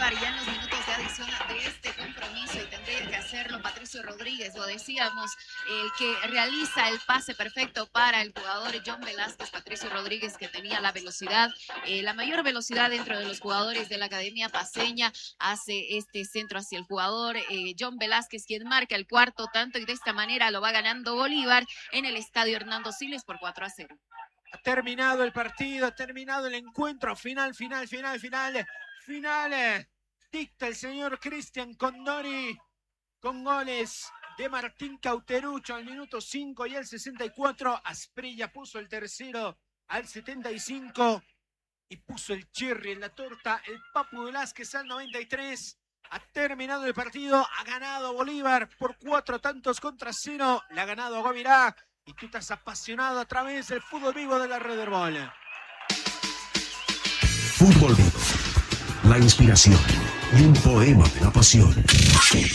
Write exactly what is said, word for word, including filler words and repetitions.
Bolívar ya en los minutos de adición de este compromiso, y tendría que hacerlo Patricio Rodríguez, lo decíamos, el que realiza el pase perfecto para el jugador John Velázquez. Patricio Rodríguez, que tenía la velocidad, eh, la mayor velocidad dentro de los jugadores de la Academia Paceña, hace este centro hacia el jugador eh, John Velázquez, quien marca el cuarto tanto, y de esta manera lo va ganando Bolívar en el estadio Hernando Siles por cuatro a cero. Ha terminado el partido, ha terminado el encuentro, final, final, final, final, final. Dicta el señor Cristian Condori con goles de Martín Cauterucho al minuto cinco y al sesenta y cuatro. Asprilla puso el tercero al setenta y cinco y puso el cherry en la torta el Papu Velázquez al noventa y tres. Ha terminado el partido, ha ganado Bolívar por cuatro tantos contra cero. Le ha ganado a Guavirá. Y tú estás apasionado a través del fútbol vivo de la Red Herbol. Fútbol vivo. La inspiración y un poema de la pasión.